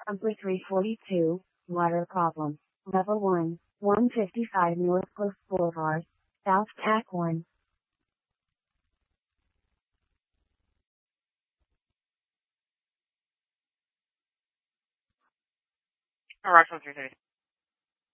Number 342, water problem. Level 1, 155 North Coast Boulevard, South TAC 1. Alright, 330.